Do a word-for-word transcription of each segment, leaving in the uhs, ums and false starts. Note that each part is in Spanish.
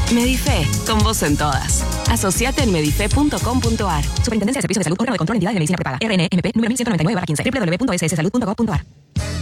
Medife, con vos en todas. Asociate en medife punto com punto ar. Superintendencia de Servicios de Salud, órgano de control de entidades de medicina prepaga. R N M P número mil ciento noventa y nueve barra quince. doble u doble u doble u punto s s salud punto gov punto ar.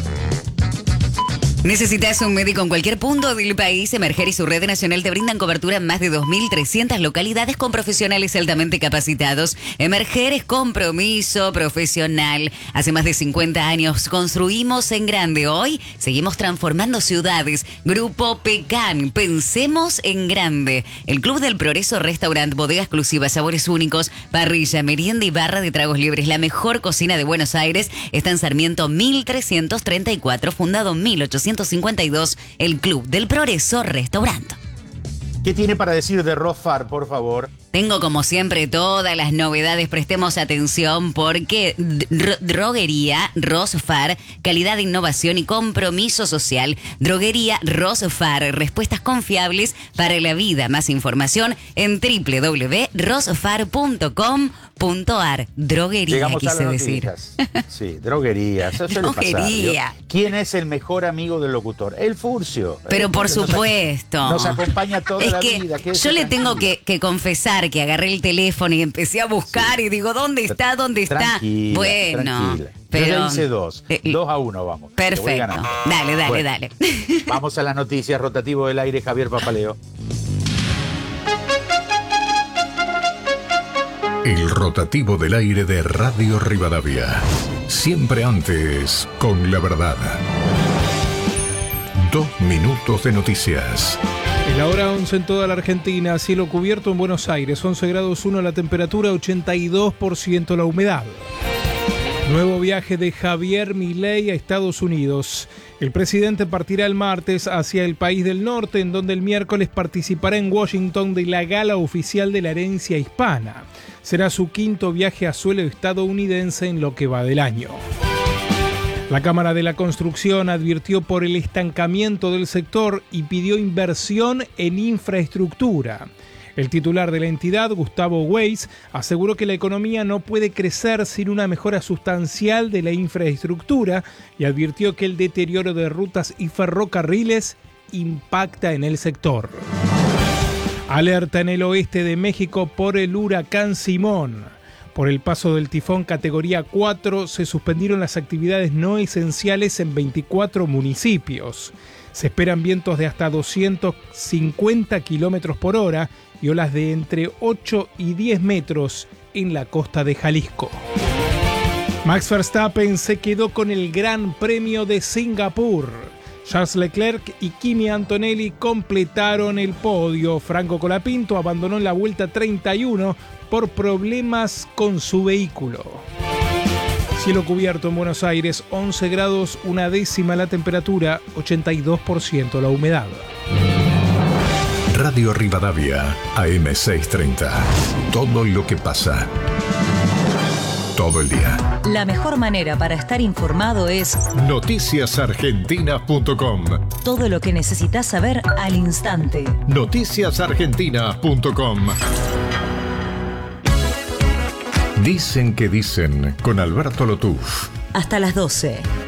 ¿Necesitas un médico en cualquier punto del país? Emerger y su red nacional te brindan cobertura en más de dos mil trescientas localidades con profesionales altamente capacitados. Emerger es compromiso profesional. Hace más de cincuenta años construimos en grande. Hoy seguimos transformando ciudades. Grupo Pecan, pensemos en grande. El Club del Progreso Restaurant, bodega exclusiva, sabores únicos, parrilla, merienda y barra de tragos libres. La mejor cocina de Buenos Aires está en Sarmiento mil trescientos treinta y cuatro, fundado en mil ochocientos cincuenta y dos, el Club del Progreso Restaurant. ¿Qué tiene para decir de Rosfar, por favor? Tengo como siempre todas las novedades, prestemos atención porque dro- droguería Rosfar, calidad, innovación y compromiso social. Droguería Rosfar, respuestas confiables para la vida. Más información en doble u doble u doble u punto rosfar punto com punto ar. Droguería, Llegamos quise a las decir. noticias. Sí, droguería. Eso suele Droguería. pasar, ¿yo? ¿Quién es el mejor amigo del locutor? El Furcio. Pero El por Furcio supuesto. Nos, nos acompaña toda es la que vida. Yo le tengo que, que confesar que agarré el teléfono y empecé a buscar sí. y digo, ¿dónde está? ¿Dónde está? Tranquila, bueno, tranquila. pero yo ya hice dos. Eh, dos a uno, vamos. Perfecto. Dale, dale, bueno, dale. Vamos a las noticias. Rotativo del aire, Javier Papaleo. El rotativo del aire de Radio Rivadavia. Siempre antes, con la verdad. Dos minutos de noticias. En la hora once en toda la Argentina, cielo cubierto en Buenos Aires, once grados uno la temperatura, ochenta y dos por ciento la humedad. Nuevo viaje de Javier Milei a Estados Unidos. El presidente partirá el martes hacia el país del norte, en donde el miércoles participará en Washington de la gala oficial de la herencia hispana. Será su quinto viaje a suelo estadounidense en lo que va del año. La Cámara de la Construcción advirtió por el estancamiento del sector y pidió inversión en infraestructura. El titular de la entidad, Gustavo Weiss, aseguró que la economía no puede crecer sin una mejora sustancial de la infraestructura y advirtió que el deterioro de rutas y ferrocarriles impacta en el sector. Alerta en el oeste de México por el huracán Simón. Por el paso del tifón categoría cuatro se suspendieron las actividades no esenciales en veinticuatro municipios. Se esperan vientos de hasta doscientos cincuenta kilómetros por hora y olas de entre ocho y diez metros en la costa de Jalisco. Max Verstappen se quedó con el Gran Premio de Singapur. Charles Leclerc y Kimi Antonelli completaron el podio. Franco Colapinto abandonó en la vuelta treinta y uno por problemas con su vehículo. Cielo cubierto en Buenos Aires, once grados, una décima la temperatura, ochenta y dos por ciento la humedad. Radio Rivadavia, A M seiscientos treinta. Todo lo que pasa. Todo el día. La mejor manera para estar informado es noticias argentina punto com. Todo lo que necesitas saber al instante. noticias argentina punto com. Dicen que dicen con Alberto Lotuf. Hasta las doce.